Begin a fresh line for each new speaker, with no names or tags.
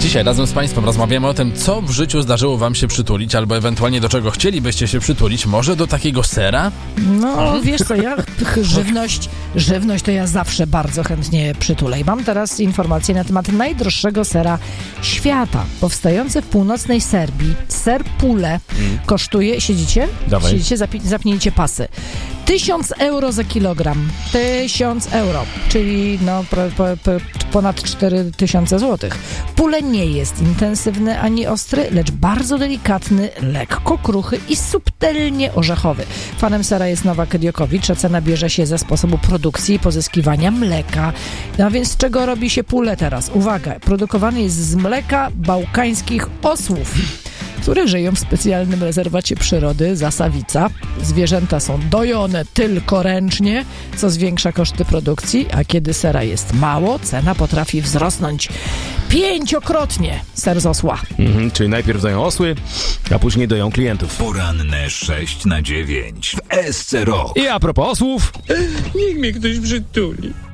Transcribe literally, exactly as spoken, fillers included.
Dzisiaj razem z Państwem rozmawiamy o tym, co w życiu zdarzyło Wam się przytulić, albo ewentualnie do czego chcielibyście się przytulić. Może do takiego sera?
No, hmm? wiesz co, ja żywność, żywność to ja zawsze bardzo chętnie przytulę. I mam teraz informację na temat najdroższego sera świata. Powstający w północnej Serbii ser Pule hmm. kosztuje, siedzicie?
Dawaj.
Siedzicie, zapi- zapnijcie pasy. Tysiąc euro za kilogram. Tysiąc euro, czyli no po, po, po, ponad cztery tysiące złotych. Pule nie jest intensywny ani ostry, lecz bardzo delikatny, lekko kruchy i subtelnie orzechowy. Fanem sera jest Nowak Djokovic, a cena bierze się ze sposobu produkcji i pozyskiwania mleka. No więc z czego robi się pule teraz? Uwaga, produkowany jest z mleka bałkańskich osłów, które żyją w specjalnym rezerwacie przyrody Zasawica. Zwierzęta są dojone tylko ręcznie, co zwiększa koszty produkcji, a kiedy sera jest mało, cena potrafi wzrosnąć pięciokrotnie. Ser z osła.
Mhm, czyli najpierw doją osły, a później doją klientów.
Poranne sześć na dziewięć w S C Rock.
I a propos osłów...
Niech mnie ktoś przytuli.